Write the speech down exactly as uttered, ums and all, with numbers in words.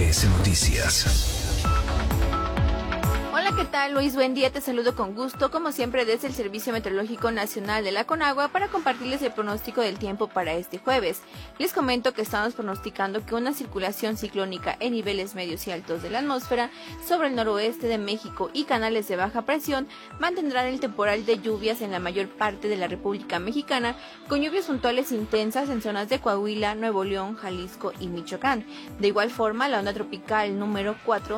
B S Noticias. Hola, ¿qué tal? Luis, buen día, te saludo con gusto, como siempre desde el Servicio Meteorológico Nacional de la Conagua para compartirles el pronóstico del tiempo para este jueves. Les comento que estamos pronosticando que una circulación ciclónica en niveles medios y altos de la atmósfera sobre el noroeste de México y canales de baja presión mantendrán el temporal de lluvias en la mayor parte de la República Mexicana, con lluvias puntuales intensas en zonas de Coahuila, Nuevo León, Jalisco y Michoacán. De igual forma, la onda tropical número cuatro